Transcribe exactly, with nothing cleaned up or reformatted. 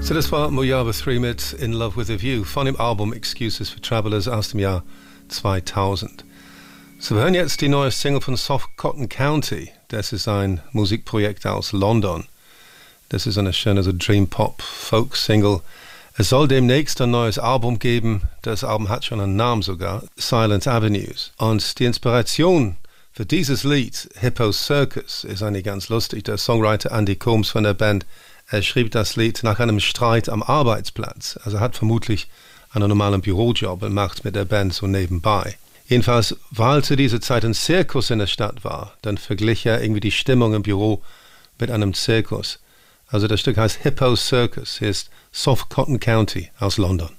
So das war Mojave drei mit In Love with a View von dem Album Excuses for Travelers aus dem Jahr zweitausend. So, wir hören jetzt die neue Single von Soft Cotton County. Das ist ein Musikprojekt aus London. Das ist eine schöne so Dream-Pop-Folk-Single. Es soll demnächst ein neues Album geben. Das Album hat schon einen Namen sogar, Silent Avenues. Und die Inspiration für dieses Lied, Hippo Circus, ist eigentlich ganz lustig. Der Songwriter Andy Combs von der Band, er schrieb das Lied nach einem Streit am Arbeitsplatz. Also er hat vermutlich einen normalen Bürojob und macht mit der Band so nebenbei. Jedenfalls, weil zu dieser Zeit ein Zirkus in der Stadt war, dann verglich er irgendwie die Stimmung im Büro mit einem Zirkus. Also das Stück heißt Hippo Circus, hier ist Soft Cotton County aus London.